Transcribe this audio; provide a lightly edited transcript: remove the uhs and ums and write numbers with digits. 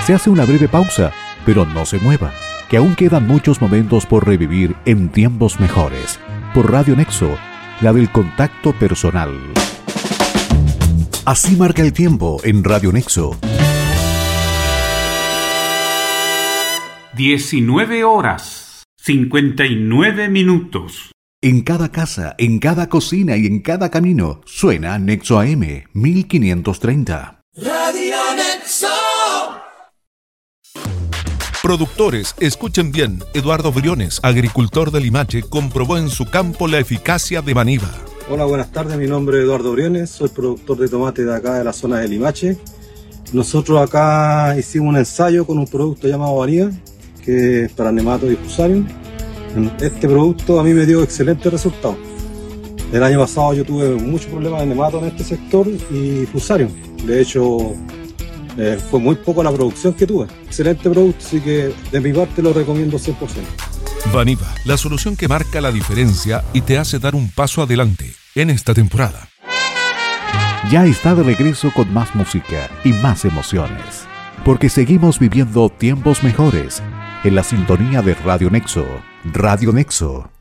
Se hace una breve pausa, pero no se mueva, que aún quedan muchos momentos por revivir en tiempos mejores. Por Radio Nexo, la del contacto personal. Así marca el tiempo en Radio Nexo. 19 horas, 59 minutos. En cada casa, en cada cocina y en cada camino suena Nexo AM 1530. Radio Nexo. Productores, escuchen bien. Eduardo Briones, agricultor de Limache, comprobó en su campo la eficacia de Vaniva. Hola, buenas tardes. Mi nombre es Eduardo Briones, soy productor de tomate de acá de la zona de Limache. Nosotros acá hicimos un ensayo con un producto llamado Vaniva, que es para nematos y fusarium. Este producto a mí me dio excelentes resultados. El año pasado yo tuve muchos problemas de nematos en este sector y fusarium. De hecho, fue muy poco la producción que tuve. Excelente producto, así que de mi parte lo recomiendo 100%. Vaniva, la solución que marca la diferencia y te hace dar un paso adelante en esta temporada. Ya está de regreso con más música y más emociones, porque seguimos viviendo tiempos mejores en la sintonía de Radio Nexo. Radio Nexo.